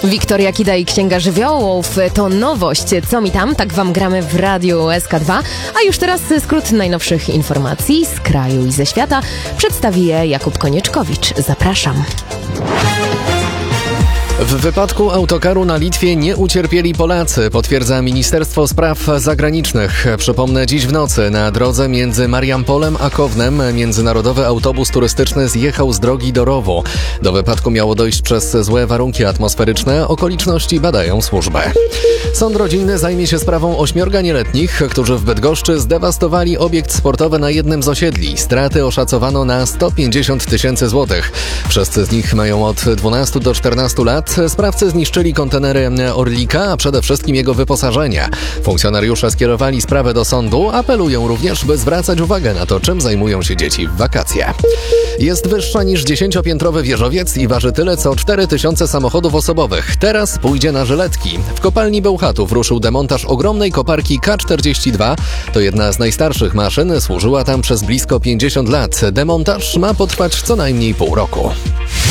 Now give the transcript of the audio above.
Wiktoria Kida i Księga Żywiołów to nowość. Co mi tam? Tak wam gramy w Radiu SK2. A już teraz skrót najnowszych informacji z kraju i ze świata przedstawi je Jakub Konieczkowicz. Zapraszam. W wypadku autokaru na Litwie nie ucierpieli Polacy, potwierdza Ministerstwo Spraw Zagranicznych. Przypomnę, dziś w nocy na drodze między Mariampolem a Kownem międzynarodowy autobus turystyczny zjechał z drogi do Rowu. Do wypadku miało dojść przez złe warunki atmosferyczne. Okoliczności badają służby. Sąd rodzinny zajmie się sprawą 8 nieletnich, którzy w Bydgoszczy zdewastowali obiekt sportowy na jednym z osiedli. Straty oszacowano na 150 000 złotych. Wszyscy z nich mają od 12 do 14 lat. Sprawcy zniszczyli kontenery Orlika, a przede wszystkim jego wyposażenie. Funkcjonariusze skierowali sprawę do sądu, apelują również, by zwracać uwagę na to, czym zajmują się dzieci w wakacje. Jest wyższa niż 10-piętrowy wieżowiec i waży tyle co 4000 samochodów osobowych. Teraz pójdzie na żyletki. W kopalni Bełchatów ruszył demontaż ogromnej koparki K42. To jedna z najstarszych maszyn, służyła tam przez blisko 50 lat. Demontaż ma potrwać co najmniej pół roku.